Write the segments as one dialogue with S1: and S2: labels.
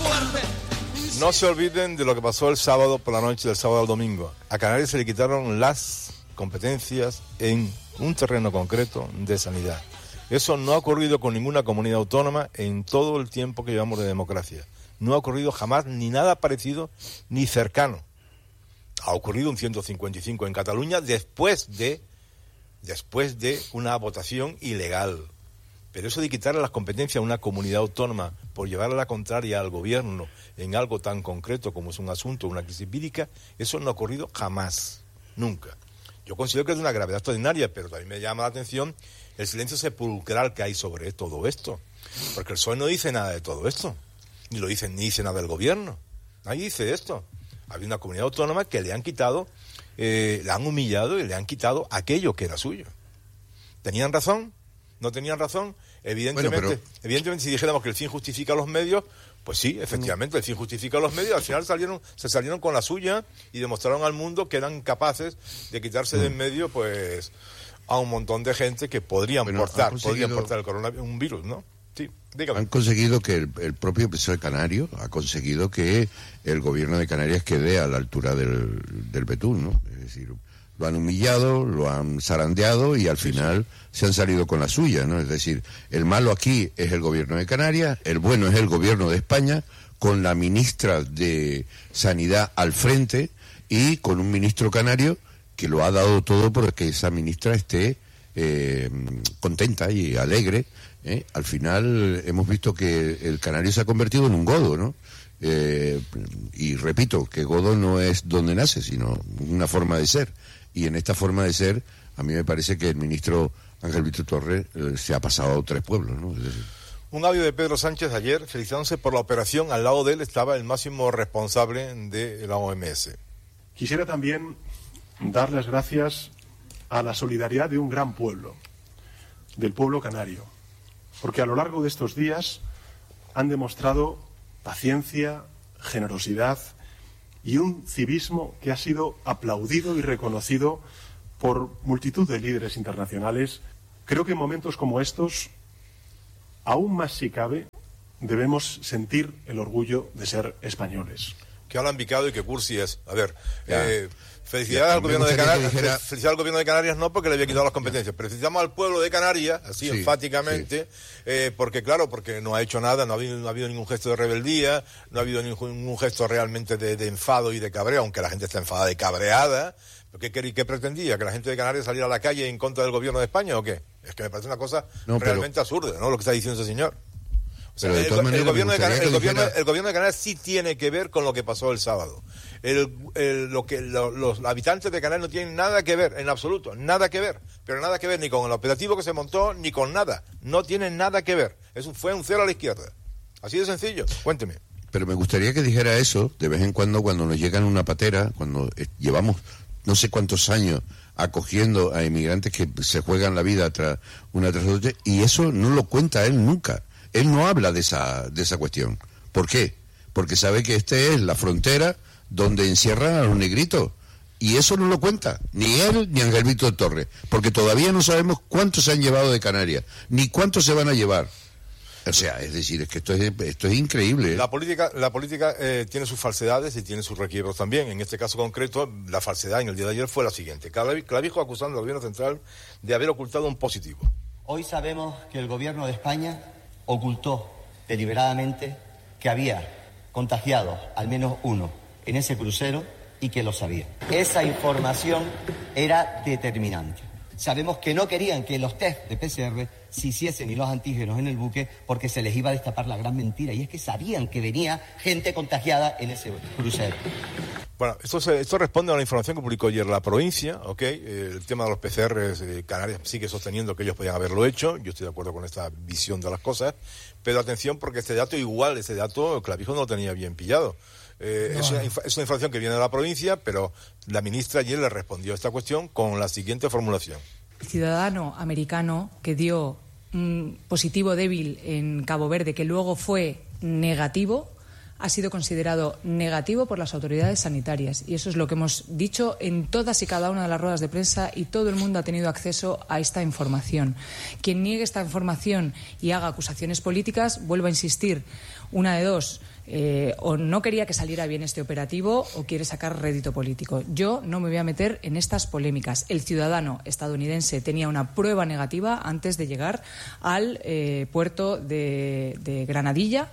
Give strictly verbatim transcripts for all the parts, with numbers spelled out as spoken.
S1: No se olviden de lo que pasó el sábado por la noche, del sábado al domingo. A Canarias se le quitaron las competencias en un terreno concreto de sanidad. Eso no ha ocurrido con ninguna comunidad autónoma en todo el tiempo que llevamos de democracia. No ha ocurrido jamás ni nada parecido ni cercano. Ha ocurrido un ciento cincuenta y cinco en Cataluña después de, después de una votación ilegal. Pero eso de quitarle las competencias a una comunidad autónoma por llevarle la contraria al gobierno en algo tan concreto como es un asunto, una crisis vírica, eso no ha ocurrido jamás, nunca. Yo considero que es de una gravedad extraordinaria, pero también me llama la atención el silencio sepulcral que hay sobre todo esto. Porque el P S O E no dice nada de todo esto, ni lo dice, ni dice nada del gobierno. Nadie dice esto. Había una comunidad autónoma que le han quitado, eh, le han humillado y le han quitado aquello que era suyo. ¿Tenían razón? ¿No tenían razón? Evidentemente,
S2: bueno, pero...
S1: evidentemente si dijéramos que el fin justifica los medios, pues sí, efectivamente, el fin justifica los medios. Al final salieron, se salieron con la suya y demostraron al mundo que eran capaces de quitarse de en medio, pues, a un montón de gente que podrían
S2: bueno,
S1: portar,
S2: conseguido...
S1: podrían portar el coronavirus, un virus, ¿no? Sí, dígame.
S2: Han conseguido que el, el propio P S O E canario ha conseguido que el gobierno de Canarias quede a la altura del, del betún, ¿no? Es decir, lo han humillado, lo han zarandeado y al final sí, sí. se han salido con la suya, ¿no? Es decir, el malo aquí es el gobierno de Canarias, el bueno es el gobierno de España, con la ministra de Sanidad al frente y con un ministro canario que lo ha dado todo porque esa ministra esté eh, contenta y alegre. ¿eh? Al final hemos visto que el canario se ha convertido en un godo, ¿no? Eh, y repito, que godo no es donde nace, sino una forma de ser. Y en esta forma de ser, a mí me parece que el ministro Ángel Víctor Torres eh, se ha pasado a tres pueblos, ¿no? Es decir...
S1: Un audio de Pedro Sánchez ayer felicitándose por la operación. Al lado de él estaba el máximo responsable de la O M S.
S3: Quisiera también dar las gracias a la solidaridad de un gran pueblo, del pueblo canario, porque a lo largo de estos días han demostrado paciencia, generosidad y un civismo que ha sido aplaudido y reconocido por multitud de líderes internacionales. Creo que en momentos como estos, aún más si cabe, debemos sentir el orgullo de ser españoles.
S1: Que alambicado y que cursi es. A ver, eh, felicidades al gobierno de Canarias. Dijera... Felicidades al gobierno de Canarias no porque le había quitado las competencias, pero felicitamos al pueblo de Canarias, así sí, enfáticamente, sí. Eh, porque claro, porque no ha hecho nada, no ha habido, no ha habido ningún gesto de rebeldía, no ha habido ningún, ningún gesto realmente de, de enfado y de cabreo, aunque la gente está enfadada y cabreada. ¿Qué, qué, ¿Qué pretendía? ¿Que la gente de Canarias saliera a la calle en contra del gobierno de España o qué? Es que me parece una cosa no, realmente pero... absurda, ¿no? Lo que está diciendo ese señor. O sea, el, el, gobierno de Canarias, el, gobierno, dijera... el gobierno de Canarias sí tiene que ver con lo que pasó el sábado. El, el, lo que lo, los habitantes de Canarias no tienen nada que ver, en absoluto, nada que ver, pero nada que ver ni con el operativo que se montó ni con nada. No tienen nada que ver. Eso fue un cero a la izquierda. Así de sencillo. Cuénteme.
S2: Pero me gustaría que dijera eso de vez en cuando cuando nos llegan una patera, cuando eh, llevamos no sé cuántos años acogiendo a inmigrantes que se juegan la vida tras una tras otra, y eso no lo cuenta él nunca. Él no habla de esa de esa cuestión. ¿Por qué? Porque sabe que esta es la frontera donde encierran a los negritos. Y eso no lo cuenta, ni él ni Ángel Víctor Torres, porque todavía no sabemos cuántos se han llevado de Canarias, ni cuántos se van a llevar. O sea, es decir, es que esto es, esto es increíble. ¿eh?
S1: La política, la política eh, tiene sus falsedades y tiene sus requiebros también. En este caso concreto, la falsedad en el día de ayer fue la siguiente. Clavijo acusando al gobierno central de haber ocultado un positivo.
S4: Hoy sabemos que el gobierno de España ocultó deliberadamente que había contagiado al menos uno en ese crucero y que lo sabía. Esa información era determinante. Sabemos que no querían que los test de P C R se hiciesen y los antígenos en el buque porque se les iba a destapar la gran mentira, y es que sabían que venía gente contagiada en ese crucero.
S1: Bueno, esto, se, esto responde a la información que publicó ayer la provincia, ¿ok? Eh, el tema de los P C Rs, eh, Canarias sigue sosteniendo que ellos podían haberlo hecho, yo estoy de acuerdo con esta visión de las cosas, pero atención porque este dato igual, este dato Clavijo no lo tenía bien pillado. Eh, no. es, una, es una información que viene de la provincia, pero la ministra ayer le respondió a esta cuestión con la siguiente formulación.
S5: El ciudadano americano que dio un positivo débil en Cabo Verde, que luego fue negativo, ha sido considerado negativo por las autoridades sanitarias. Y eso es lo que hemos dicho en todas y cada una de las ruedas de prensa y todo el mundo ha tenido acceso a esta información. Quien niegue esta información y haga acusaciones políticas, vuelvo a insistir, una de dos, eh, o no quería que saliera bien este operativo o quiere sacar rédito político. Yo no me voy a meter en estas polémicas. El ciudadano estadounidense tenía una prueba negativa antes de llegar al eh, puerto de, de Granadilla.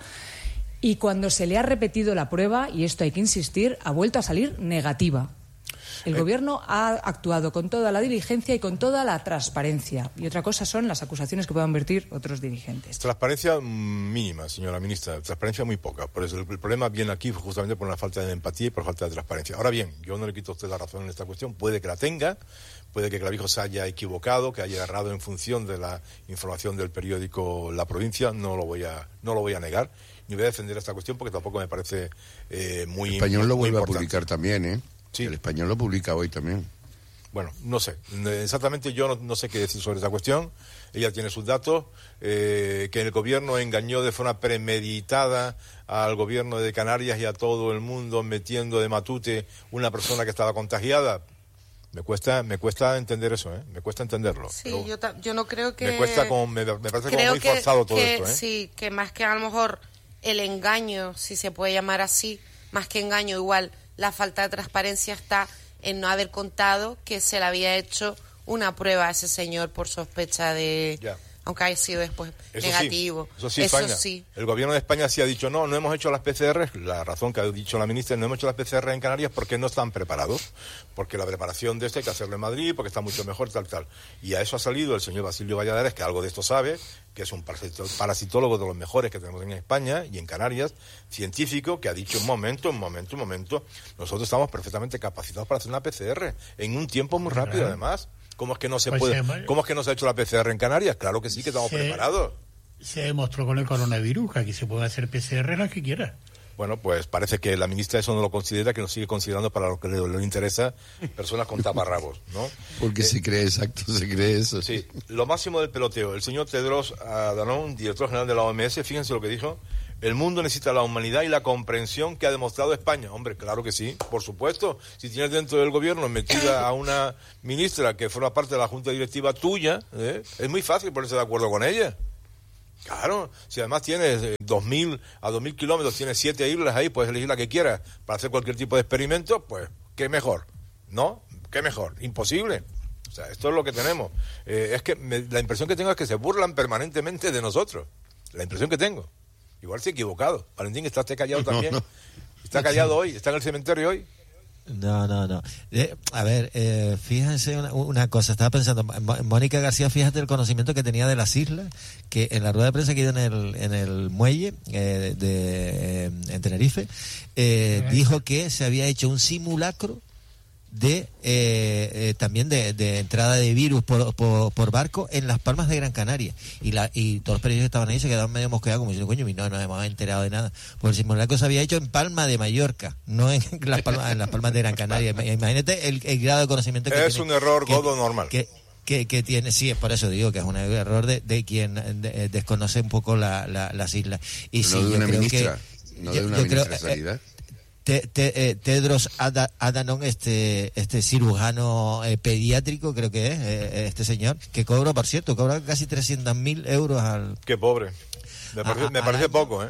S5: Y cuando se le ha repetido la prueba, y esto hay que insistir, ha vuelto a salir negativa. El Gobierno ha actuado con toda la diligencia y con toda la transparencia. Y otra cosa son las acusaciones que puedan vertir otros dirigentes.
S1: Transparencia mínima, señora ministra. Transparencia muy poca. Por eso el, el problema viene aquí justamente por la falta de empatía y por falta de transparencia. Ahora bien, yo no le quito a usted la razón en esta cuestión. Puede que la tenga, puede que Clavijo se haya equivocado, que haya errado en función de la información del periódico La Provincia. No lo voy a, no lo voy a negar. Ni voy a defender esta cuestión porque tampoco me parece eh, muy
S2: El Español lo vuelve a
S1: importante.
S2: publicar también, ¿eh?
S1: Sí.
S2: El Español lo publica hoy también.
S1: Bueno, no sé. Exactamente yo no, no sé qué decir sobre esta cuestión. Ella tiene sus datos. Eh, que el gobierno engañó de forma premeditada al gobierno de Canarias y a todo el mundo metiendo de matute una persona que estaba contagiada. Me cuesta, me cuesta entender eso, ¿eh? Me cuesta entenderlo.
S6: Sí, yo, ta- yo no creo que...
S1: Me cuesta como, me, me parece
S6: creo
S1: como muy
S6: que,
S1: forzado todo
S6: que,
S1: esto, ¿eh?
S6: Sí, que más que a lo mejor el engaño, si se puede llamar así, más que engaño, igual la falta de transparencia está en no haber contado que se le había hecho una prueba a ese señor por sospecha de...
S1: Ya.
S6: Aunque haya sido después
S1: Eso
S6: negativo.
S1: Sí, eso sí,
S6: eso
S1: España.
S6: sí.
S1: El gobierno de España sí ha dicho, no, no hemos hecho las P C R, la razón que ha dicho la ministra, no hemos hecho las P C R en Canarias porque no están preparados, porque la preparación de esto hay que hacerlo en Madrid, porque está mucho mejor, tal, tal. Y a eso ha salido el señor Basilio Valladares, que algo de esto sabe, que es un parasitólogo de los mejores que tenemos en España y en Canarias, científico, que ha dicho un momento, un momento, un momento, nosotros estamos perfectamente capacitados para hacer una P C R, en un tiempo muy rápido, además. ¿Cómo es que no se
S7: pues
S1: puede?
S7: Se,
S1: ¿Cómo es que no se ha hecho la P C R en Canarias? Claro que sí, que estamos
S7: se,
S1: preparados.
S7: Se demostró con el coronavirus que aquí se puede hacer P C R las que quiera.
S1: Bueno, pues parece que la ministra eso no lo considera, que lo sigue considerando para lo que le, le interesa personas con taparrabos, ¿no?
S2: Porque eh, se cree exacto, se cree eso.
S1: Sí, lo máximo del peloteo. El señor Tedros Adhanom, director general de la O M S, fíjense lo que dijo. El mundo necesita la humanidad y la comprensión que ha demostrado España. Hombre, claro que sí, por supuesto. Si tienes dentro del gobierno metida a una ministra que forma parte de la junta directiva tuya, ¿eh? Es muy fácil ponerse de acuerdo con ella. Claro, si además tienes eh, dos mil a dos mil kilómetros, tienes siete islas ahí, puedes elegir la que quieras para hacer cualquier tipo de experimento, pues qué mejor, ¿no? Qué mejor, imposible. O sea, esto es lo que tenemos. Eh, es que me, la impresión que tengo es que se burlan permanentemente de nosotros. La impresión que tengo. Igual se ha equivocado. Valentín, ¿está usted callado también? ¿Está callado hoy? ¿Está en el cementerio hoy?
S8: No, no, no. Eh, a ver, eh, fíjense una, una cosa. Estaba pensando, Mónica García, fíjate el conocimiento que tenía de las islas, que en la rueda de prensa que dio en el, en el muelle eh, de, de, en Tenerife, eh, dijo que se había hecho un simulacro de eh, eh, también de, de entrada de virus por, por, por barco en Las Palmas de Gran Canaria, y la y todos los periodistas que estaban ahí se quedaban medio mosqueados como diciendo, coño, no nos hemos enterado de nada, porque el simulacro se había hecho en Palma de Mallorca, no en Las Palmas, en Las Palmas de Gran Canaria. Imagínate el, el grado de conocimiento que
S1: es
S8: tiene,
S1: un error
S8: que,
S1: godo normal
S8: que, que, que tiene, sí, es por eso digo que es un error de, de quien de, desconoce un poco la, la, las islas. Y
S2: no
S8: sí,
S2: de
S8: yo
S2: una
S8: creo
S2: ministra,
S8: que,
S2: no
S8: yo,
S2: de una
S8: yo
S2: ministra
S8: creo,
S2: de Sanidad.
S8: Eh, Te, te, eh, Tedros Adhanom, este este cirujano eh, pediátrico, creo que es, eh, este señor, que cobra, por cierto, cobra casi trescientos mil euros al...
S1: Qué pobre. Me parece,
S8: a,
S1: me parece
S8: año,
S1: poco, ¿eh?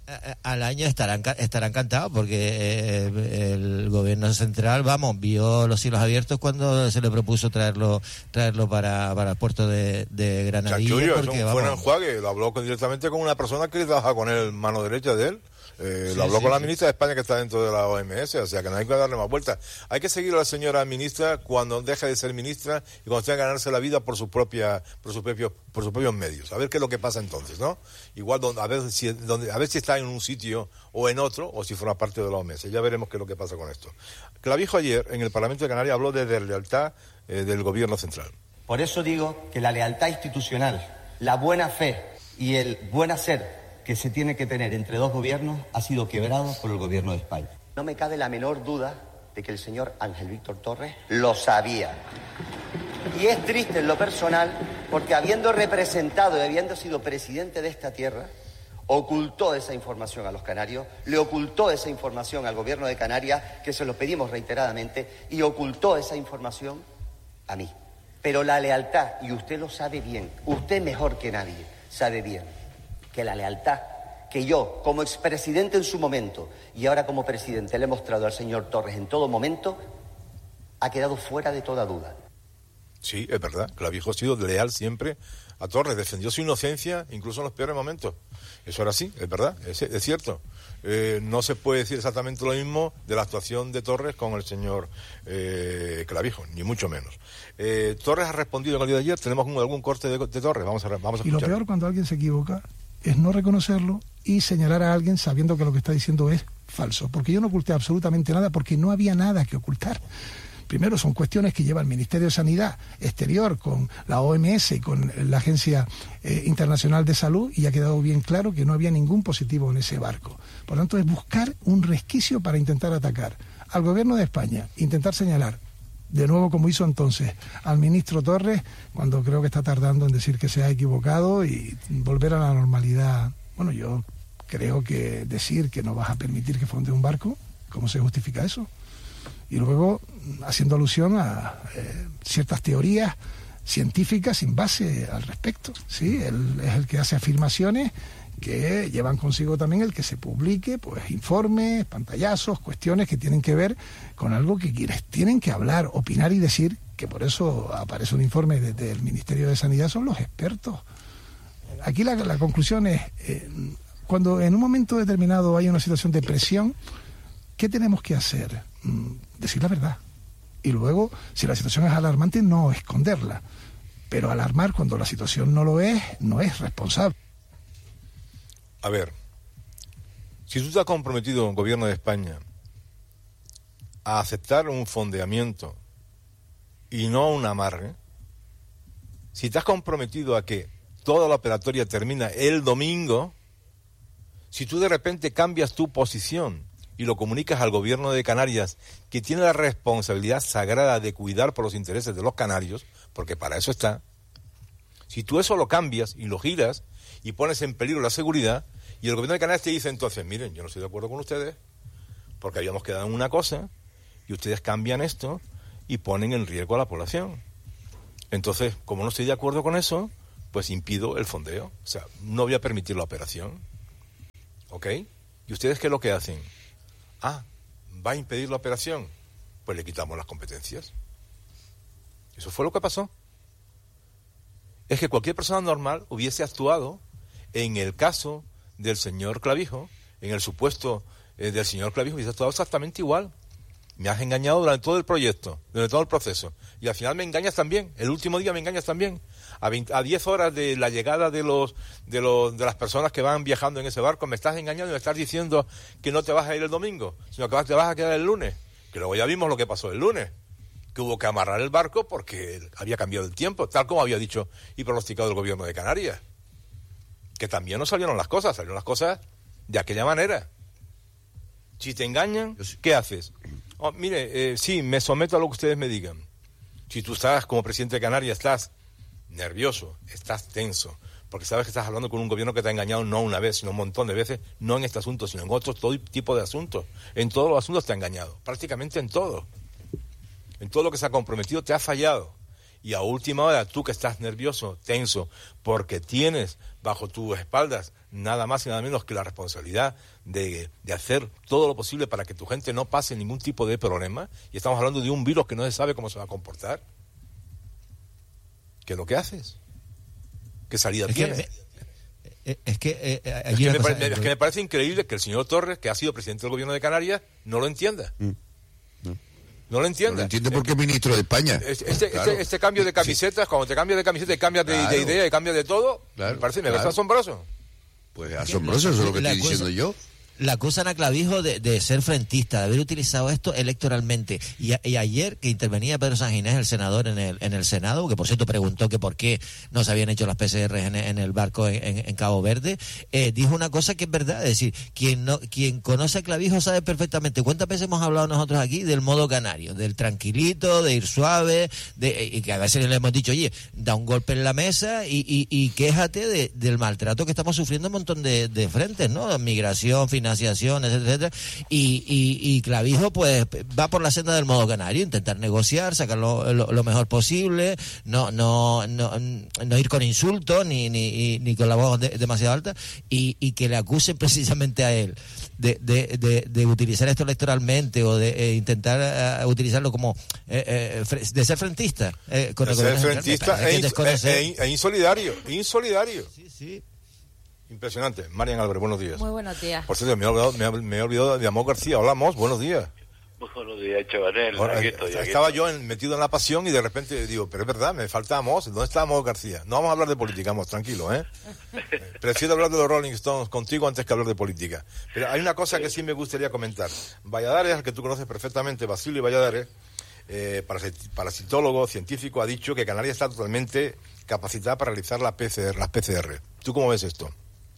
S8: Al año estarán estarán encantados porque eh, el gobierno central, vamos, vio los cielos abiertos cuando se le propuso traerlo traerlo para, para el puerto de, de Granadilla.
S1: Chanchullo,
S8: porque,
S1: eso fue un enjuague, lo habló con, directamente con una persona que trabaja con él, mano derecha de él. Eh, sí, lo habló sí, con la ministra sí. de España que está dentro de la O M S, o sea que no hay que darle más vueltas. Hay que seguir a la señora ministra cuando deje de ser ministra y cuando tenga que ganarse la vida por su propia, por sus propios, por sus propios medios. A ver qué es lo que pasa entonces, ¿no? Igual donde, a ver si, donde, a ver si está en un sitio o en otro, o si forma parte de la O M S. Ya veremos qué es lo que pasa con esto. Clavijo ayer en el Parlamento de Canarias habló de deslealtad eh, del gobierno central.
S4: Por eso digo que la lealtad institucional, la buena fe y el buen hacer que se tiene que tener entre dos gobiernos ha sido quebrado por el gobierno de España. No me cabe la menor duda de que el señor Ángel Víctor Torres lo sabía. Y es triste en lo personal porque habiendo representado y habiendo sido presidente de esta tierra, ocultó esa información a los canarios, le ocultó esa información al gobierno de Canarias, que se lo pedimos reiteradamente, y ocultó esa información a mí. Pero la lealtad, y usted lo sabe bien, usted mejor que nadie sabe bien, que la lealtad que yo, como expresidente en su momento, y ahora como presidente, le he mostrado al señor Torres en todo momento, ha quedado fuera de toda duda.
S1: Sí, es verdad. Clavijo ha sido leal siempre a Torres, defendió su inocencia incluso en los peores momentos. Eso era así, es verdad, es, es cierto. Eh, no se puede decir exactamente lo mismo de la actuación de Torres con el señor eh, Clavijo, ni mucho menos. Eh, Torres ha respondido en el día de ayer, tenemos un, algún corte de, de Torres, vamos a, vamos a escuchar.
S9: Y lo peor cuando alguien se equivoca es no reconocerlo y señalar a alguien sabiendo que lo que está diciendo es falso, porque yo no oculté absolutamente nada, porque no había nada que ocultar. Primero, son cuestiones que lleva el Ministerio de Sanidad Exterior con la O M S y con la Agencia eh, Internacional de Salud, y ha quedado bien claro que no había ningún positivo en ese barco. Por lo tanto, es buscar un resquicio para intentar atacar al Gobierno de España, intentar señalar, de nuevo como hizo entonces, al ministro Torres, cuando creo que está tardando en decir que se ha equivocado, y volver a la normalidad. Bueno, yo creo que decir que no vas a permitir que fonde un barco, ¿cómo se justifica eso? Y luego haciendo alusión a eh, ciertas teorías científicas sin base al respecto, ¿sí? Él es el que hace afirmaciones que llevan consigo también el que se publique, pues, informes, pantallazos, cuestiones que tienen que ver con algo que quienes tienen que hablar, opinar y decir, que por eso aparece un informe desde el Ministerio de Sanidad, son los expertos. Aquí la, la conclusión es, eh, cuando en un momento determinado hay una situación de presión, ¿qué tenemos que hacer? Decir la verdad. Y luego, si la situación es alarmante, no esconderla. Pero alarmar cuando la situación no lo es, no es responsable.
S1: A ver, si tú te has comprometido, el gobierno de España, a aceptar un fondeamiento y no un amarre, si te has comprometido a que toda la operatoria termina el domingo, si tú de repente cambias tu posición y lo comunicas al gobierno de Canarias, que tiene la responsabilidad sagrada de cuidar por los intereses de los canarios, porque para eso está, si tú eso lo cambias y lo giras y pones en peligro la seguridad, y el gobierno de Canarias te dice entonces, miren, yo no estoy de acuerdo con ustedes, porque habíamos quedado en una cosa, y ustedes cambian esto y ponen en riesgo a la población. Entonces, como no estoy de acuerdo con eso, pues impido el fondeo. O sea, no voy a permitir la operación. ¿Ok? ¿Y ustedes qué es lo que hacen? Ah, ¿va a impedir la operación? Pues le quitamos las competencias. Eso fue lo que pasó. Es que cualquier persona normal hubiese actuado en el caso del señor Clavijo, en el supuesto eh, del señor Clavijo, hubiese actuado exactamente igual. Me has engañado durante todo el proyecto, durante todo el proceso. Y al final me engañas también. El último día me engañas también. A, veinte, a diez horas de la llegada de los, de los de las personas que van viajando en ese barco, me estás engañando y me estás diciendo que no te vas a ir el domingo, sino que te vas a quedar el lunes. Que luego ya vimos lo que pasó el lunes. Que hubo que amarrar el barco porque había cambiado el tiempo, tal como había dicho y pronosticado el gobierno de Canarias. Que también no salieron las cosas, salieron las cosas de aquella manera. Si te engañan, ¿qué haces? Oh, mire, eh, sí, me someto a lo que ustedes me digan. Si tú estás como presidente de Canarias, estás nervioso, estás tenso, porque sabes que estás hablando con un gobierno que te ha engañado no una vez, sino un montón de veces, no en este asunto, sino en otros todo tipo de asuntos. En todos los asuntos te ha engañado, prácticamente en todo. En todo lo que se ha comprometido te ha fallado. Y a última hora, tú que estás nervioso, tenso, porque tienes bajo tus espaldas nada más y nada menos que la responsabilidad de, de hacer todo lo posible para que tu gente no pase ningún tipo de problema, y estamos hablando de un virus que no se sabe cómo se va a comportar, ¿qué es lo que haces? ¿Qué salida
S8: es
S1: tienes?
S8: Que, es que, eh,
S1: es, que me pare, es que me parece increíble que el señor Torres, que ha sido presidente del gobierno de Canarias, no lo entienda. Mm. No lo entiende.
S2: No lo entiende porque es ministro de España.
S1: Este, este, claro. este, este cambio de camisetas, sí. Cuando te cambias de camiseta y cambias de, claro. de idea y cambias de todo, claro. me parece, me claro. parece asombroso.
S2: Pues asombroso, eso es lo que estoy diciendo yo.
S8: la acusan a Clavijo de, de ser frentista, de haber utilizado esto electoralmente. Y, a, y ayer que intervenía Pedro Sánchez Ginés, el senador en el en el Senado, que por cierto preguntó que por qué no se habían hecho las P C R en, en el barco en, en, en Cabo Verde, eh, dijo una cosa que es verdad, es decir, quien no quien conoce a Clavijo sabe perfectamente cuántas veces hemos hablado nosotros aquí del modo canario, del tranquilito, de ir suave, de, y que a veces le hemos dicho, oye, da un golpe en la mesa y, y, y quéjate de, del maltrato que estamos sufriendo en un montón de, de frentes, ¿no? Migración, financiación, etcétera, etcétera. Y, y, y Clavijo pues va por la senda del modo canario, intentar negociar, sacar lo, lo, lo mejor posible, no no no no ir con insultos ni ni, ni con la voz de, demasiado alta, y, y que le acusen precisamente a él de, de, de, de utilizar esto electoralmente o de eh, intentar uh, utilizarlo como eh, eh, de ser frentista. Eh, con
S1: de ser frentista e, e, e insolidario, insolidario.
S8: Sí, sí.
S1: Impresionante. Marian Álvarez, buenos días.
S6: Muy buenos días.
S1: Por cierto, me he olvidado, me he, me he olvidado de Amor García. Hola, Mos, buenos días.
S10: Muy buenos días, Chabanel.
S1: Bueno,
S10: aquí estoy, aquí
S1: estaba
S10: estoy.
S1: yo en, metido en la pasión y de repente digo, pero es verdad, me falta Amos. ¿Dónde está Amos García? No vamos a hablar de política, Amos, tranquilo, ¿eh? Prefiero hablar de los Rolling Stones contigo antes que hablar de política. Pero hay una cosa que sí me gustaría comentar. Valladares, al que tú conoces perfectamente, Basilio Valladares, eh, parasitólogo, científico, ha dicho que Canarias está totalmente capacitada para realizar la P C R, las P C R. ¿Tú cómo ves esto?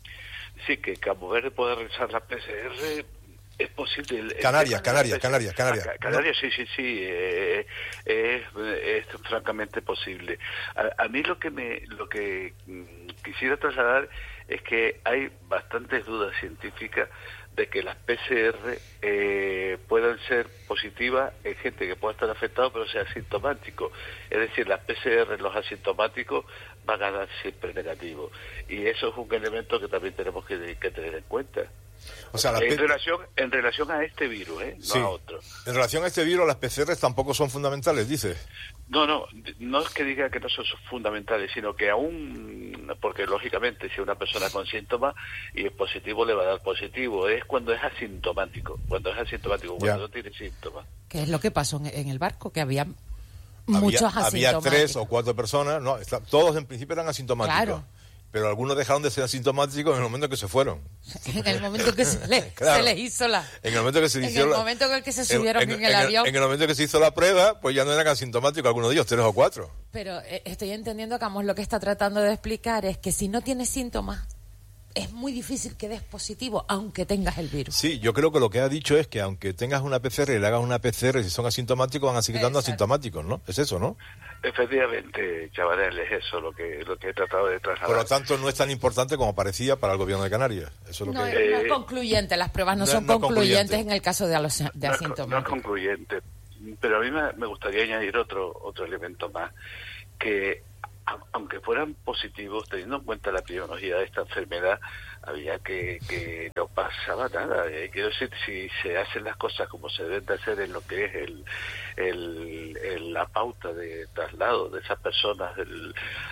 S10: Sí, que Cabo Verde puede realizar la P C R... Es posible. El,
S1: Canarias,
S10: el
S1: Canarias, Canarias, Canarias.
S10: Ah, Canarias, sí, sí, sí. Eh, es, es francamente posible. A, a mí lo que me, lo que quisiera trasladar es que hay bastantes dudas científicas de que las P C R eh, puedan ser positivas en gente que pueda estar afectada pero sea asintomático. Es decir, las P C R en los asintomáticos van a dar siempre negativo. Y eso es un elemento que también tenemos que, que tener en cuenta.
S1: O sea,
S10: en
S1: P...
S10: relación en relación a este virus, ¿eh? No
S1: sí.
S10: a otro.
S1: En relación a este virus, las P C R tampoco son fundamentales, dices.
S10: No, no, no es que diga que no son fundamentales, sino que aún, porque lógicamente si una persona con síntomas y es positivo le va a dar positivo, es cuando es asintomático, cuando es asintomático, cuando ya. no tiene síntomas.
S11: ¿Qué es lo que pasó en, en el barco? Que había muchos
S1: había,
S11: asintomáticos.
S1: Había tres o cuatro personas, no, está, todos en principio eran asintomáticos.
S11: Claro.
S1: Pero algunos dejaron de ser asintomáticos en el momento que se fueron.
S11: En el momento que se, le,
S1: claro.
S11: se les hizo la...
S1: En el momento que se
S11: en
S1: hicieron...
S11: el momento en el que se subieron en, en, en el
S1: en
S11: avión.
S1: El, en el momento que se hizo la prueba, pues ya no eran asintomáticos algunos de ellos, tres o cuatro.
S11: Pero eh, estoy entendiendo que Amos lo que está tratando de explicar es que si no tienes síntomas, es muy difícil que des positivo, aunque tengas el virus.
S1: Sí, yo creo que lo que ha dicho es que aunque tengas una P C R y le hagas una P C R, si son asintomáticos, van a seguir dando asintomáticos, ¿no? Es eso, ¿no?
S10: Efectivamente, Chabanel, es eso lo que lo que he tratado de trasladar.
S1: Por lo tanto, no es tan importante como parecía para el gobierno de Canarias. Eso es lo
S11: no,
S1: que...
S11: no es concluyente, las pruebas no, no son no concluyentes concluyente. en el caso de, los, de
S10: no
S11: asintomáticos.
S10: No es concluyente, pero a mí me, me gustaría añadir otro otro elemento más, que aunque fueran positivos, teniendo en cuenta la epidemiología de esta enfermedad, había que, que no pasaba nada. Eh, quiero decir, si se hacen las cosas como se deben de hacer en lo que es el, el, el la pauta de traslado de esas personas del,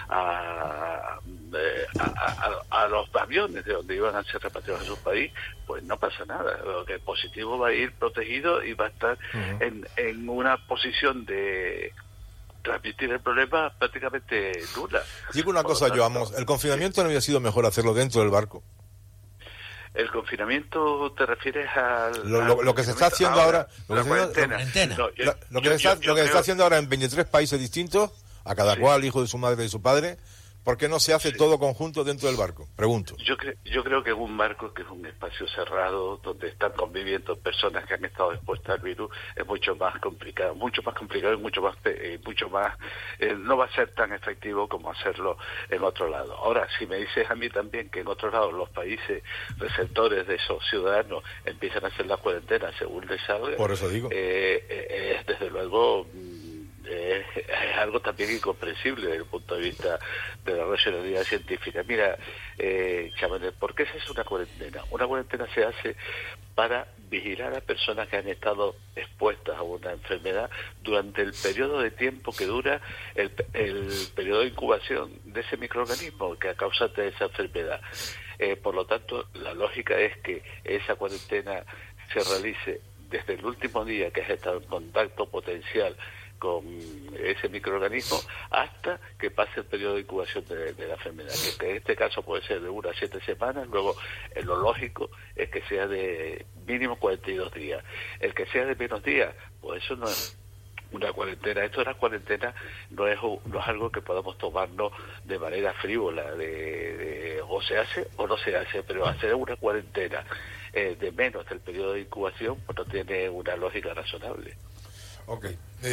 S10: a, a, a, a los aviones de donde iban a ser repatriados a su país, pues no pasa nada. Lo que el positivo va a ir protegido y va a estar uh-huh. en, en una posición de transmitir el problema prácticamente nula.
S1: Digo una cosa, yo amo, ¿el confinamiento no había sido mejor hacerlo dentro del barco?
S10: ¿El confinamiento te refieres al...
S1: Lo, lo, lo que se está haciendo ahora... Lo que,
S10: cuarentena.
S1: Se, no, yo, lo, lo que, yo, se, está, yo, yo lo que se está haciendo ahora en veintitrés países distintos, a cada sí. cual, hijo de su madre y de su padre... ¿Por qué no se hace sí. todo conjunto dentro del barco? Pregunto.
S10: Yo, cre yo creo que en un barco, que es un espacio cerrado, donde están conviviendo personas que han estado expuestas al virus, es mucho más complicado, mucho más complicado y mucho más, eh, mucho más eh, no va a ser tan efectivo como hacerlo en otro lado. Ahora, si me dices a mí también que en otro lado los países receptores de esos ciudadanos empiezan a hacer la cuarentena según les salga,
S1: por eso digo,
S10: eh, eh, es desde luego... Eh, es algo también incomprensible desde el punto de vista de la racionalidad científica. Mira, eh, Chabanel, ¿por qué se hace una cuarentena? Una cuarentena se hace para vigilar a personas que han estado expuestas a una enfermedad durante el periodo de tiempo que dura el, el periodo de incubación de ese microorganismo que a causa de esa enfermedad. Eh, por lo tanto, la lógica es que esa cuarentena se realice desde el último día que has estado en contacto potencial con ese microorganismo hasta que pase el periodo de incubación de, de la enfermedad, que en este caso puede ser de una a siete semanas. Luego, eh, lo lógico es que sea de mínimo cuarenta y dos días. El que sea de menos días, pues eso no es una cuarentena. Esto de la cuarentena no es, no es algo que podamos tomarnos de manera frívola, de, de o se hace o no se hace, pero hacer una cuarentena eh, de menos del periodo de incubación pues no tiene una lógica razonable.
S1: Ok,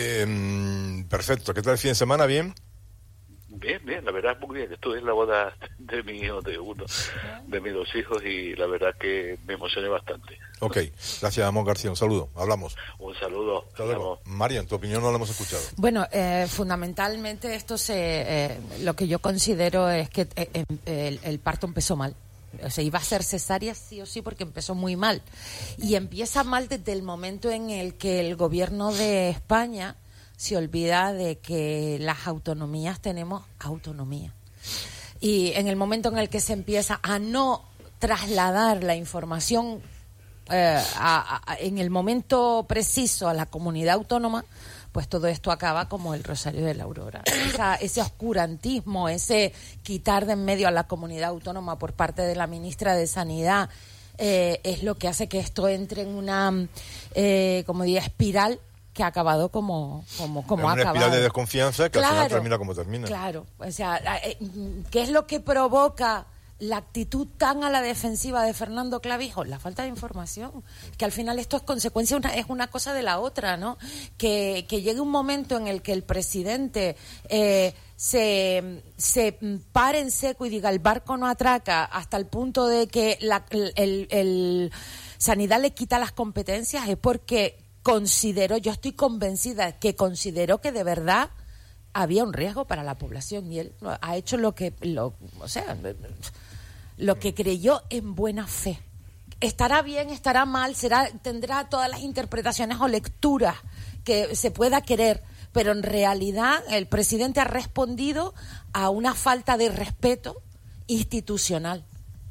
S1: eh, perfecto. ¿Qué tal el fin de semana? ¿Bien?
S10: Bien, bien, la verdad muy bien. Estuve en la boda de mi hijo, de uno de mis dos hijos, y la verdad que me emocioné bastante.
S1: Ok, gracias, Amón García. Un saludo, hablamos.
S10: Un saludo.
S1: Hasta luego. María, en tu opinión no la hemos escuchado.
S11: Bueno, eh, fundamentalmente esto se, eh, lo que yo considero es que eh, el, el parto empezó mal. O sea, iba a ser cesárea sí o sí porque empezó muy mal. Y empieza mal desde el momento en el que el gobierno de España se olvida de que las autonomías tenemos autonomía. Y en el momento en el que se empieza a no trasladar la información eh, a, a, en el momento preciso a la comunidad autónoma, pues todo esto acaba como el Rosario de la Aurora. Esa, ese oscurantismo, ese quitar de en medio a la comunidad autónoma por parte de la ministra de Sanidad, eh, es lo que hace que esto entre en una, eh, como diría, espiral que ha acabado como, como, como ha
S1: acabado. Una espiral de desconfianza que
S11: claro,
S1: al final termina como termina.
S11: Claro, o sea, ¿qué es lo que provoca la actitud tan a la defensiva de Fernando Clavijo? La falta de información, que al final esto es consecuencia, una, es una cosa de la otra, ¿no? Que, que llegue un momento en el que el presidente eh, se, se pare en seco y diga el barco no atraca, hasta el punto de que la, el, el, el Sanidad le quita las competencias, es porque consideró, yo estoy convencida que consideró que de verdad había un riesgo para la población, y él ha hecho lo que, lo, o sea, lo que creyó en buena fe. Estará bien, estará mal, será, tendrá todas las interpretaciones o lecturas que se pueda querer, pero en realidad el presidente ha respondido a una falta de respeto institucional.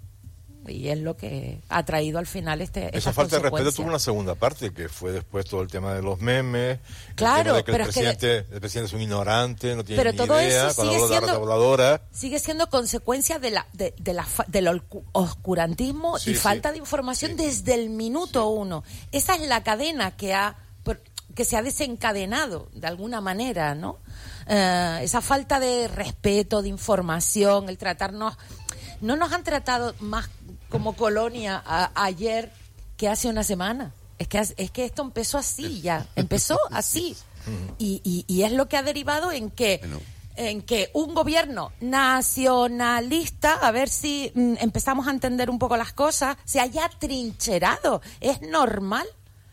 S11: Y es lo que ha traído al final este
S1: esa falta de respeto tuvo una segunda parte, que fue después todo el tema de los memes,
S11: claro,
S1: el tema de que
S11: pero
S1: el presidente,
S11: es que de...
S1: el presidente es un ignorante, no tiene
S11: pero
S1: ni
S11: todo
S1: idea,
S11: eso
S1: cuando
S11: sigue
S1: habla de
S11: siendo,
S1: la voladora.
S11: sigue siendo consecuencia de la de, de la del oscurantismo
S1: sí,
S11: y
S1: sí.
S11: falta de información sí. desde el minuto sí. uno. Esa es la cadena que ha que se ha desencadenado de alguna manera, ¿no? Uh, esa falta de respeto, de información, el tratarnos, no nos han tratado más como colonia a, ayer que hace una semana. Es que es que esto empezó así ya, empezó así. Y, y, y es lo que ha derivado en que bueno. en que un gobierno nacionalista, a ver si mm, empezamos a entender un poco las cosas, se haya trincherado. Es normal.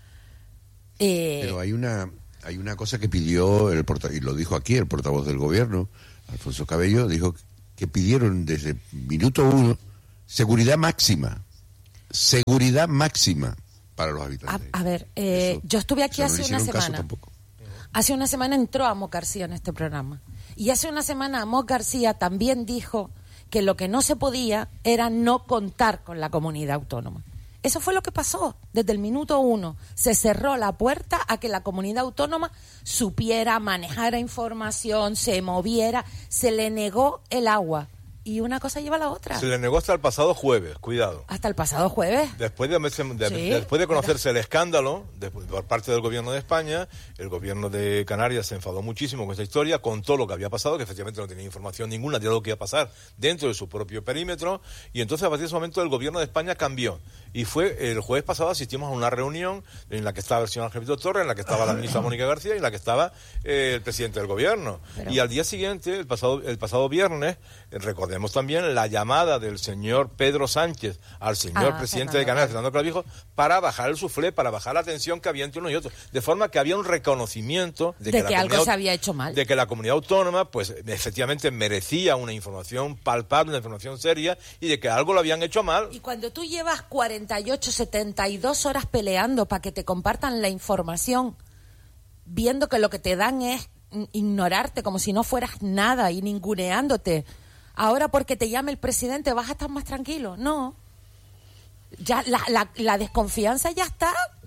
S2: Eh... Pero hay una hay una cosa que pidió, el porta, y lo dijo aquí el portavoz del gobierno, Alfonso Cabello, dijo que pidieron desde minuto uno seguridad máxima, seguridad máxima para los habitantes.
S11: A, a ver, eh, eso, yo estuve aquí hace no una semana. Hace una semana entró Amós García en este programa. Y hace una semana Amós García también dijo que lo que no se podía era no contar con la comunidad autónoma. Eso fue lo que pasó desde el minuto uno. Se cerró la puerta a que la comunidad autónoma supiera, manejara información, se moviera, se le negó el agua. Y una cosa lleva a la otra.
S1: Se le negó hasta el pasado jueves, cuidado.
S11: ¿Hasta el pasado jueves?
S1: Después de, de,
S11: sí,
S1: después de conocerse el escándalo de, por parte del gobierno de España, el gobierno de Canarias se enfadó muchísimo con esta historia, contó lo que había pasado, que efectivamente no tenía información ninguna de lo que iba a pasar dentro de su propio perímetro, y entonces a partir de ese momento el gobierno de España cambió. Y fue el jueves pasado asistimos a una reunión en la que estaba el señor Angelito Torres, en la que estaba la ministra Mónica García y en la que estaba eh, el presidente del gobierno. Pero... Y al día siguiente, el pasado, el pasado viernes, eh, recordemos también la llamada del señor Pedro Sánchez al señor ah, presidente de Canarias, Fernando Clavijo, para bajar el suflé, para bajar la tensión que había entre unos y otros. De forma que había un reconocimiento de,
S11: de
S1: que,
S11: que
S1: la
S11: algo se había hecho mal.
S1: De que la comunidad autónoma, pues, efectivamente merecía una información palpable, una información seria, y de que algo lo habían hecho mal.
S11: Y cuando tú llevas cuarenta y ocho, setenta y dos horas peleando para que te compartan la información, viendo que lo que te dan es ignorarte como si no fueras nada y ninguneándote, ahora porque te llame el presidente vas a estar más tranquilo. No. Ya la, la, la desconfianza ya está.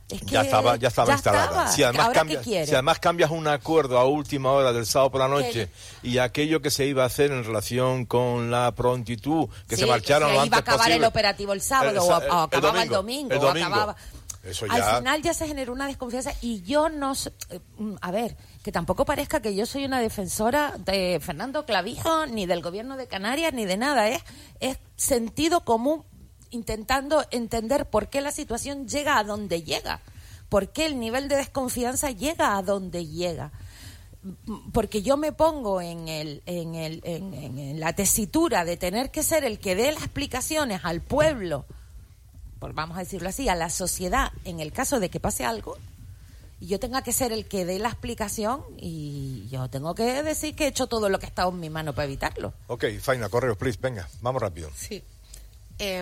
S11: Es que
S1: ya estaba, ya estaba
S11: ya
S1: instalada.
S11: estaba.
S1: Si además,
S11: ¿Ahora
S1: cambia,
S11: qué quiere?
S1: si además cambias un acuerdo a última hora del sábado por la noche
S11: ¿Qué?
S1: y aquello que se iba a hacer en relación con la prontitud, que
S11: Sí,
S1: se marcharon
S11: que
S1: lo
S11: iba a
S1: antes
S11: acabar
S1: posible.
S11: el operativo el sábado
S1: El-
S11: o,
S1: el-
S11: o
S1: el
S11: acababa el
S1: domingo,
S11: domingo,
S1: el
S11: o
S1: domingo.
S11: acababa...
S1: Eso
S11: Al
S1: ya...
S11: final ya se generó una desconfianza y yo no... sé- eh, mm, A ver, que tampoco parezca que yo soy una defensora de Fernando Clavijo, ni del gobierno de Canarias, ni de nada. Es, es sentido común intentando entender por qué la situación llega a donde llega. ¿Por qué el nivel de desconfianza llega a donde llega? Porque yo me pongo en, el, en, el, en, en, en la tesitura de tener que ser el que dé las explicaciones al pueblo, por, vamos a decirlo así, a la sociedad, en el caso de que pase algo, y yo tenga que ser el que dé la explicación, y yo tengo que decir que he hecho todo lo que ha estado en mi mano para evitarlo.
S1: Ok, Faina, correos, please, venga, vamos rápido.
S6: Sí. Eh,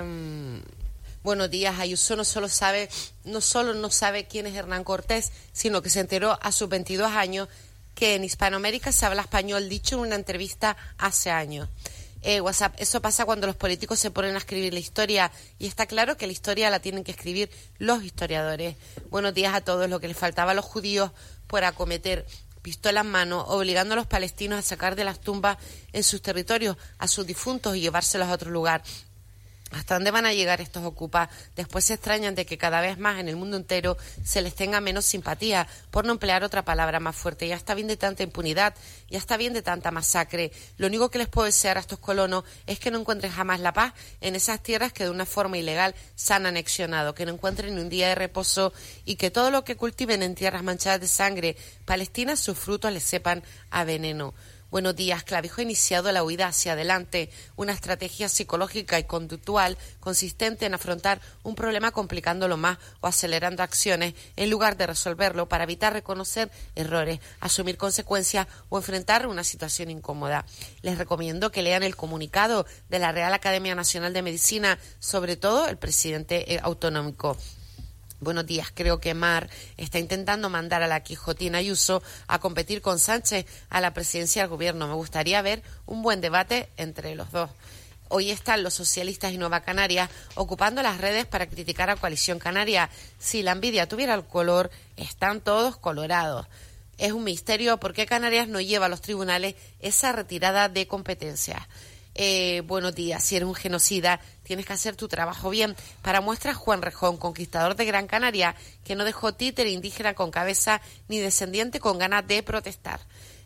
S6: buenos días. Ayuso no solo sabe, no solo no sabe quién es Hernán Cortés, sino que se enteró a sus veintidós años que en Hispanoamérica se habla español, dicho en una entrevista hace años. Eh, WhatsApp, eso pasa cuando los políticos se ponen a escribir la historia, y está claro que la historia la tienen que escribir los historiadores. Buenos días a todos. Lo que les faltaba a los judíos por acometer, pistola en mano, obligando a los palestinos a sacar de las tumbas en sus territorios a sus difuntos y llevárselos a otro lugar. ¿Hasta dónde van a llegar estos ocupas? Después se extrañan de que cada vez más en el mundo entero se les tenga menos simpatía, por no emplear otra palabra más fuerte. Ya está bien de tanta impunidad, ya está bien de tanta masacre. Lo único que les puedo desear a estos colonos es que no encuentren jamás la paz en esas tierras que de una forma ilegal se han anexionado, que no encuentren ni un día de reposo, y que todo lo que cultiven en tierras manchadas de sangre palestinas, sus frutos les sepan a veneno. Buenos días. Clavijo ha iniciado la huida hacia adelante, una estrategia psicológica y conductual consistente en afrontar un problema complicándolo más o acelerando acciones en lugar de resolverlo, para evitar reconocer errores, asumir consecuencias o enfrentar una situación incómoda. Les recomiendo que lean el comunicado de la Real Academia Nacional de Medicina, sobre todo el presidente eh, autonómico. Buenos días. Creo que Mar está intentando mandar a la Quijotina Ayuso a competir con Sánchez a la presidencia del gobierno. Me gustaría ver un buen debate entre los dos. Hoy están los socialistas y Nueva Canarias ocupando las redes para criticar a Coalición Canaria. Si la envidia tuviera el color, están todos colorados. Es un misterio por qué Canarias no lleva a los tribunales esa retirada de competencias. Eh, buenos días. Si eres un genocida, tienes que hacer tu trabajo bien. Para muestra, Juan Rejón, conquistador de Gran Canaria, que no dejó títere indígena con cabeza ni descendiente con ganas de protestar.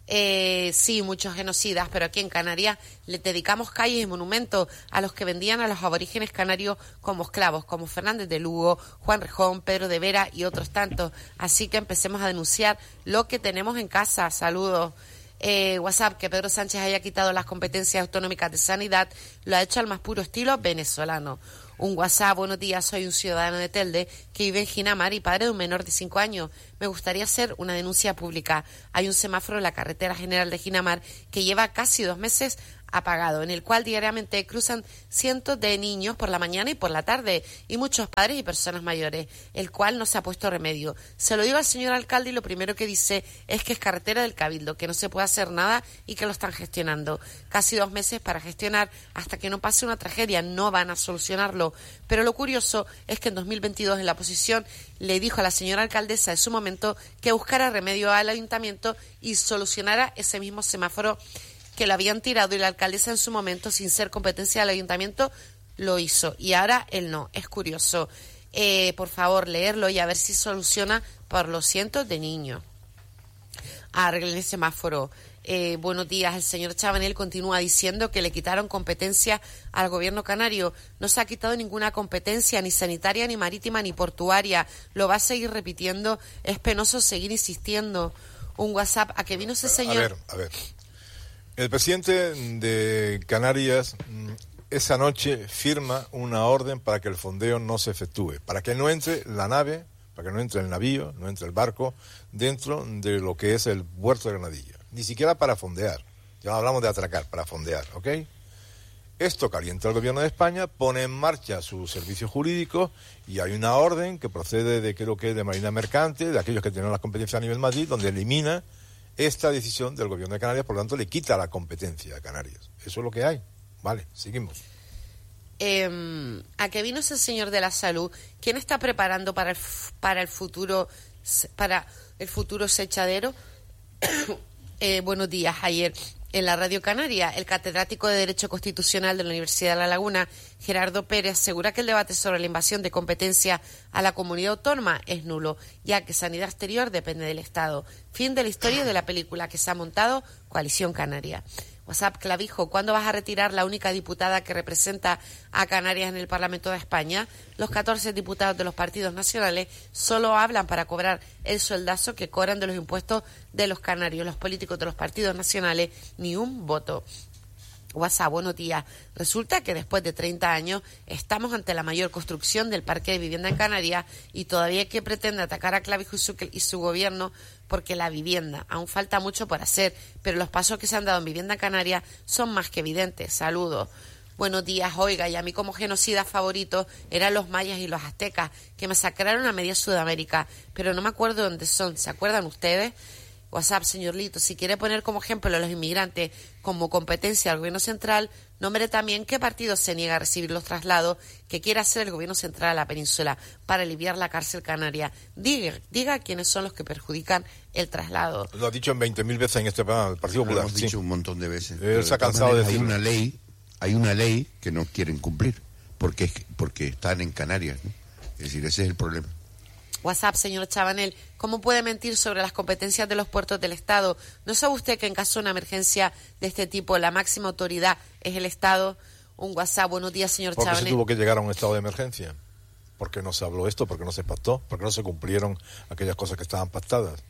S6: Eh, sí, muchos genocidas, pero aquí en Canarias le dedicamos calles y monumentos a los que vendían a los aborígenes canarios como esclavos, como Fernández de Lugo, Juan Rejón, Pedro de Vera y otros tantos. Así que empecemos a denunciar lo que tenemos en casa. Saludos. Eh, WhatsApp, que Pedro Sánchez haya quitado las competencias autonómicas de sanidad, lo ha hecho al más puro estilo venezolano. Un WhatsApp, buenos días, soy un ciudadano de Telde que vive en Ginamar y padre de un menor de cinco años. Me gustaría hacer una denuncia pública. Hay un semáforo en la carretera general de Ginamar que lleva casi dos meses apagado, en el cual diariamente cruzan cientos de niños por la mañana y por la tarde, y muchos padres y personas mayores, el cual no se ha puesto remedio. Se lo digo al señor alcalde y lo primero que dice es que es carretera del Cabildo, que no se puede hacer nada y que lo están gestionando. Casi dos meses para gestionar hasta que no pase una tragedia, no van a solucionarlo. Pero lo curioso es que en dos mil veintidós en la oposición le dijo a la señora alcaldesa en su momento que buscara remedio al ayuntamiento y solucionara ese mismo semáforo que lo habían tirado, y la alcaldesa en su momento, sin ser competencia del ayuntamiento, lo hizo. Y ahora él no. Es curioso. Eh, por favor, leerlo y a ver si soluciona por los cientos de niños. Arreglen el semáforo. Eh, buenos días. El señor Chabanel continúa diciendo que le quitaron competencia al gobierno canario. No se ha quitado ninguna competencia, ni sanitaria, ni marítima, ni portuaria. Lo va a seguir repitiendo. Es penoso seguir insistiendo. Un WhatsApp. ¿A qué vino ese señor?
S1: A ver, a ver. El presidente de Canarias esa noche firma una orden para que el fondeo no se efectúe, para que no entre la nave, para que no entre el navío, no entre el barco dentro de lo que es el puerto de Granadilla. Ni siquiera para fondear. Ya no hablamos de atracar, para fondear, ¿ok? Esto calienta el gobierno de España, pone en marcha sus servicios jurídicos y hay una orden que procede de, creo que de Marina Mercante, de aquellos que tienen las competencias a nivel Madrid, donde elimina esta decisión del gobierno de Canarias, por lo tanto le quita la competencia a Canarias. Eso es lo que hay. Vale, seguimos.
S6: Eh, ¿A qué vino ese señor de la salud? ¿Quién está preparando para el, para el futuro para el futuro sechadero? eh, buenos días. Ayer en la Radio Canaria, el catedrático de Derecho Constitucional de la Universidad de La Laguna, Gerardo Pérez, asegura que el debate sobre la invasión de competencia a la comunidad autónoma es nulo, ya que sanidad exterior depende del Estado. Fin de la historia de la película que se ha montado Coalición Canaria. WhatsApp Clavijo, ¿cuándo vas a retirar la única diputada que representa a Canarias en el Parlamento de España? Los catorce diputados de los partidos nacionales solo hablan para cobrar el sueldazo que cobran de los impuestos de los canarios. Los políticos de los partidos nacionales, ni un voto. WhatsApp, buenos días. Resulta que después de treinta años estamos ante la mayor construcción del parque de vivienda en Canarias y todavía que pretende atacar a Clavijo y su, y su gobierno porque la vivienda, aún falta mucho por hacer, pero los pasos que se han dado en vivienda canaria son más que evidentes. Saludos. Buenos días, oiga, y a mí como genocidas favoritos eran los mayas y los aztecas, que masacraron a media Sudamérica, pero no me acuerdo dónde son. ¿Se acuerdan ustedes? WhatsApp, señor Lito, si quiere poner como ejemplo a los inmigrantes como competencia al gobierno central, nombre también qué partido se niega a recibir los traslados que quiere hacer el gobierno central a la península para aliviar la cárcel canaria. Diga, diga quiénes son los que perjudican el traslado.
S1: Lo ha dicho en veinte mil veces en este programa, el Partido Popular.
S2: Lo hemos
S1: sí.
S2: dicho un montón de veces.
S1: Él se ha cansado de
S2: Hay
S1: decirlo.
S2: una ley, hay una ley que no quieren cumplir porque, porque están en Canarias, ¿no? Es decir, ese es el problema.
S6: WhatsApp, señor Chabanel, ¿cómo puede mentir sobre las competencias de los puertos del Estado? ¿No sabe usted que en caso de una emergencia de este tipo la máxima autoridad es el Estado? Un WhatsApp, buenos días, señor
S1: Porque
S6: Chabanel.
S1: se tuvo que llegar a un estado de emergencia. Porque no se habló esto, porque no se pactó, porque no se cumplieron aquellas cosas que estaban pactadas.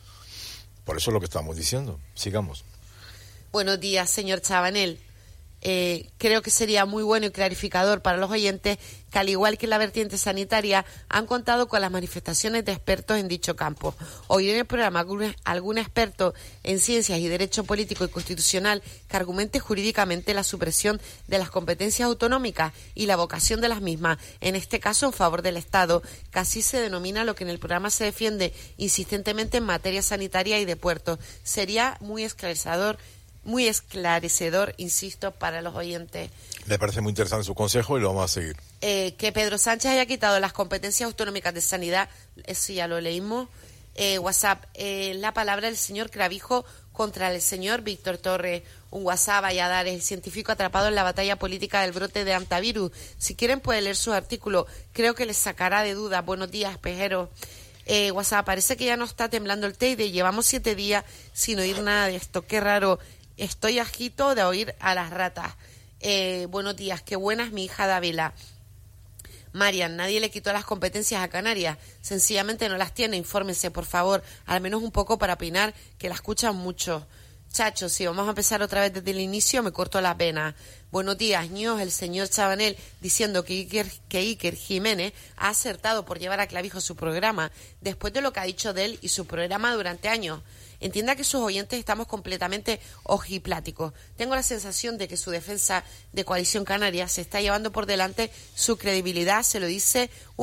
S1: Por eso es lo que estamos diciendo. Sigamos.
S6: Buenos días, señor Chabanel. Eh, creo que sería muy bueno y clarificador para los oyentes que, al igual que la vertiente sanitaria, han contado con las manifestaciones de expertos en dicho campo. Hoy en el programa algún, algún experto en ciencias y derecho político y constitucional que argumente jurídicamente la supresión de las competencias autonómicas y la vocación de las mismas, en este caso en favor del Estado, que así se denomina lo que en el programa se defiende insistentemente en materia sanitaria y de puertos. Sería muy esclarecedor Muy esclarecedor, insisto, para los oyentes.
S1: Me parece muy interesante su consejo y lo vamos a seguir.
S6: Eh, que Pedro Sánchez haya quitado las competencias autonómicas de sanidad, eso ya lo leímos. Eh, WhatsApp, eh, la palabra del señor Clavijo contra el señor Víctor Torres. Un WhatsApp, Valladares, el científico atrapado en la batalla política del brote de antivirus. Si quieren pueden leer su artículo, creo que les sacará de dudas. Buenos días, Pejero. Eh, WhatsApp, parece que ya no está temblando el Teide. Llevamos siete días sin oír nada de esto. Qué raro. Estoy agito de oír a las ratas. Eh, buenos días, qué buena es mi hija Davila. Marian, nadie le quitó las competencias a Canarias. Sencillamente no las tiene. Infórmense, por favor. Al menos un poco para opinar, que la escuchan mucho. Chachos, si vamos a empezar otra vez desde el inicio, me corto la pena. Buenos días, ños, el señor Chabanel, diciendo que Iker, que Iker Jiménez ha acertado por llevar a Clavijo su programa, después de lo que ha dicho de él y su programa durante años. Entienda que sus oyentes estamos completamente ojipláticos. Tengo la sensación de que su defensa de Coalición Canaria se está llevando por delante su credibilidad, se lo dice